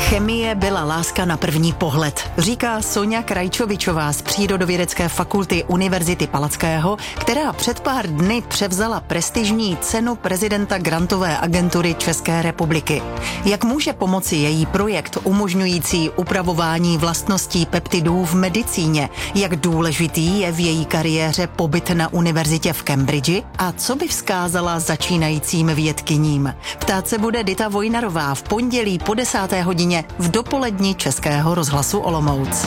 Chemie byla láska na první pohled, říká Soňa Krajčovičová z Přírodovědecké fakulty Univerzity Palackého, která před pár dny převzala prestižní cenu prezidenta grantové agentury České republiky. Jak může pomoci její projekt umožňující upravování vlastností peptidů v medicíně? Jak důležitý je v její kariéře pobyt na univerzitě v Cambridge? A co by vzkázala začínajícím vědkyním? Ptát se bude Dita Vojnarová v pondělí po 10. hodině v dopoledni Českého rozhlasu Olomouc.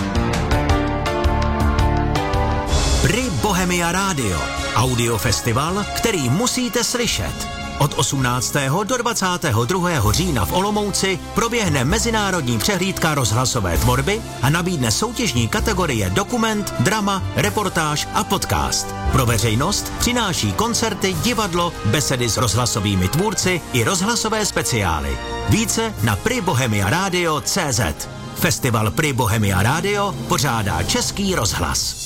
Pri Bohemia Radio. Audiofestival, který musíte slyšet. Od 18. do 22. října v Olomouci proběhne mezinárodní přehlídka rozhlasové tvorby a nabídne soutěžní kategorie dokument, drama, reportáž a podcast. Pro veřejnost přináší koncerty, divadlo, besedy s rozhlasovými tvůrci i rozhlasové speciály. Více na pribohemiaradio.cz. Festival Pri Bohemia Radio pořádá Český rozhlas.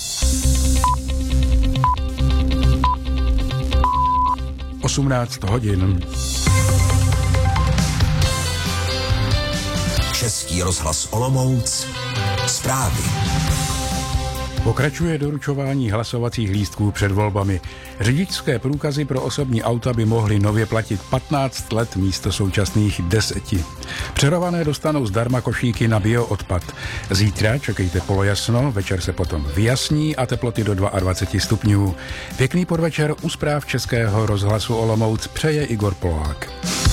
18 hodin. Český rozhlas Olomouc. Zprávy. Pokračuje doručování hlasovacích lístků před volbami. Řidičské průkazy pro osobní auta by mohly nově platit 15 let místo současných 10. Přerované dostanou zdarma košíky na bioodpad. Zítra čekejte polojasno, večer se potom vyjasní a teploty do 22 stupňů. Pěkný podvečer u zpráv Českého rozhlasu Olomouc přeje Igor Polák.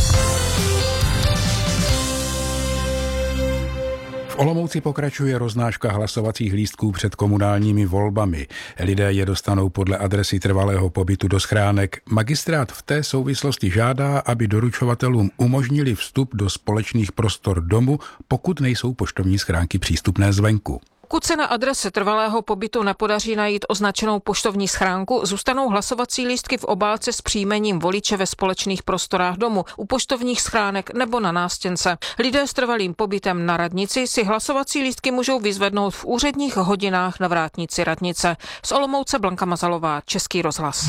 V Olomouci pokračuje roznáška hlasovacích lístků před komunálními volbami. Lidé je dostanou podle adresy trvalého pobytu do schránek. Magistrát v té souvislosti žádá, aby doručovatelům umožnili vstup do společných prostor domu, pokud nejsou poštovní schránky přístupné zvenku. Pokud se na adrese trvalého pobytu nepodaří najít označenou poštovní schránku, zůstanou hlasovací lístky v obálce s příjmením voliče ve společných prostorách domu, u poštovních schránek nebo na nástěnce. Lidé s trvalým pobytem na radnici si hlasovací lístky můžou vyzvednout v úředních hodinách na vrátnici radnice. Z Olomouce Blanka Mazalová, Český rozhlas.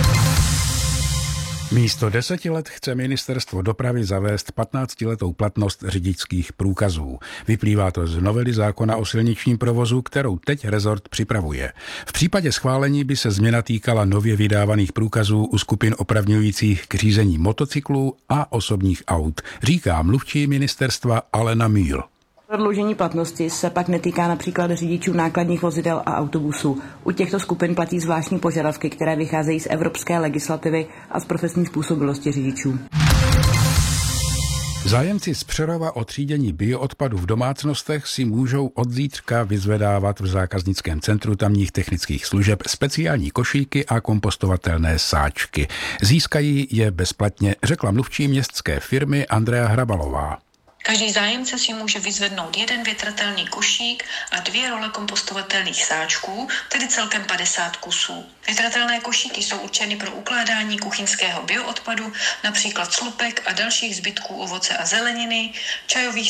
Místo 10 let chce ministerstvo dopravy zavést 15letou platnost řidičských průkazů. Vyplývá to z novely zákona o silničním provozu, kterou teď rezort připravuje. V případě schválení by se změna týkala nově vydávaných průkazů u skupin opravňujících k řízení motocyklů a osobních aut, říká mluvčí ministerstva Alena Míl. Prodloužení platnosti se pak netýká například řidičů nákladních vozidel a autobusů. U těchto skupin platí zvláštní požadavky, které vycházejí z evropské legislativy a z profesní způsobilosti řidičů. Zájemci z Přerova o třídění bioodpadu v domácnostech si můžou od zítřka vyzvedávat v zákaznickém centru tamních technických služeb speciální košíky a kompostovatelné sáčky. Získají je bezplatně, řekla mluvčí městské firmy Andrea Hrabalová. Každý zájemce si může vyzvednout jeden větratelný košík a 2 role kompostovatelných sáčků, tedy celkem 50 kusů. Větratelné košíky jsou určeny pro ukládání kuchyňského bioodpadu, například slupek a dalších zbytků ovoce a zeleniny, čajových